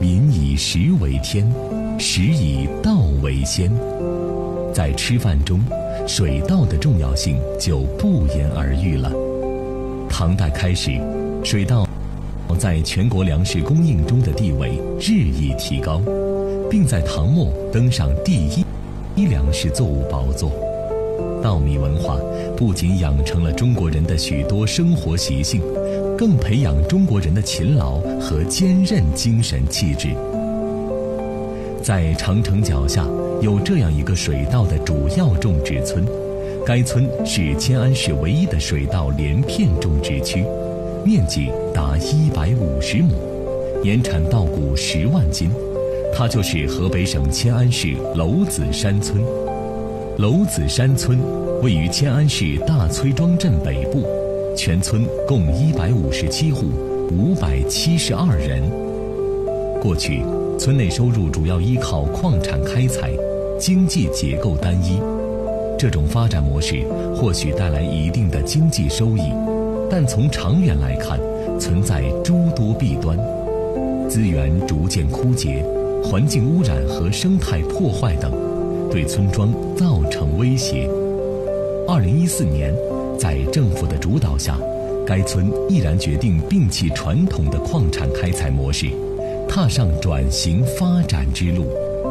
民以食为天，食以道为先。在吃饭中，水稻的重要性就不言而喻了。唐代开始，水稻在全国粮食供应中的地位日益提高，并在唐末登上第一粮食作物宝座。稻米文化不仅养成了中国人的许多生活习性，更培养中国人的勤劳和坚韧精神气质。在长城脚下有这样一个水稻的主要种植村，该村是迁安市唯一的水稻连片种植区，面积达150亩，年产稻谷10万斤。它就是河北省迁安市娄子山村。娄子山村位于迁安市大崔庄镇北部，全村共157户，572人。过去，村内收入主要依靠矿产开采，经济结构单一。这种发展模式或许带来一定的经济收益，但从长远来看，存在诸多弊端：资源逐渐枯竭、环境污染和生态破坏等，对村庄造成威胁。2014年，在政府的主导下，该村毅然决定摒弃传统的矿产开采模式，踏上转型发展之路。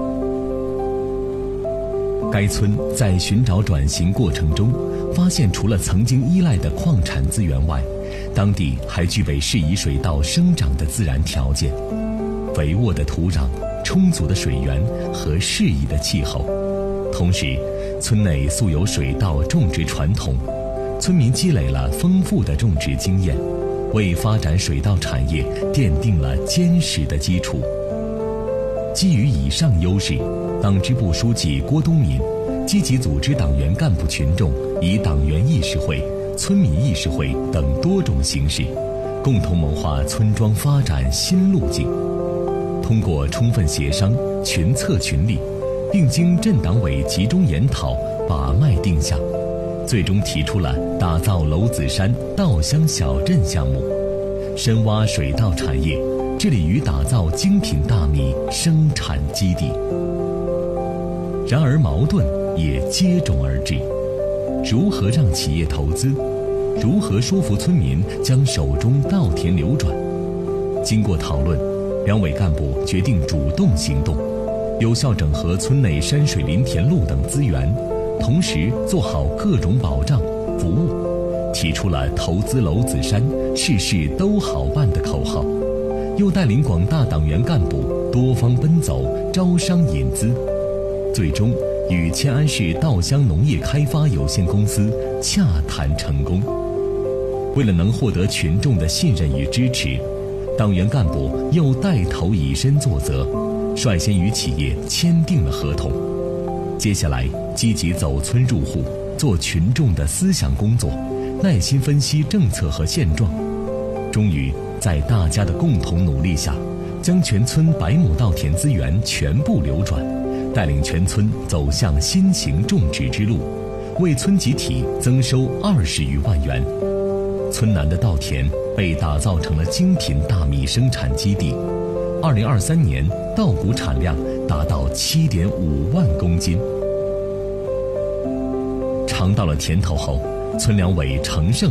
该村在寻找转型过程中，发现除了曾经依赖的矿产资源外，当地还具备适宜水稻生长的自然条件，肥沃的土壤、充足的水源和适宜的气候。同时，村内素有水稻种植传统，村民积累了丰富的种植经验，为发展水稻产业奠定了坚实的基础。基于以上优势，党支部书记郭东敏积极组织党员干部群众以党员议事会、村民议事会等多种形式，共同谋划村庄发展新路径。通过充分协商、群策群力，并经镇党委集中研讨、把脉定向，最终提出了打造娄子山稻香小镇项目，深挖水稻产业，致力于打造精品大米生产基地。然而矛盾也接踵而至，如何让企业投资？如何说服村民将手中稻田流转？经过讨论，两委干部决定主动行动，有效整合村内山水林田路等资源，同时做好各种保障服务，提出了投资娄子山，事事都好办的口号，又带领广大党员干部多方奔走，招商引资，最终与迁安市稻香农业开发有限公司洽谈成功。为了能获得群众的信任与支持，党员干部又带头以身作则，率先与企业签订了合同。接下来积极走村入户，做群众的思想工作，耐心分析政策和现状，终于在大家的共同努力下，将全村100亩稻田资源全部流转，带领全村走向新型种植之路，为村集体增收20余万元。村南的稻田被打造成了精品大米生产基地，2023年稻谷产量达到7.5万公斤。尝到了甜头后，村两委乘胜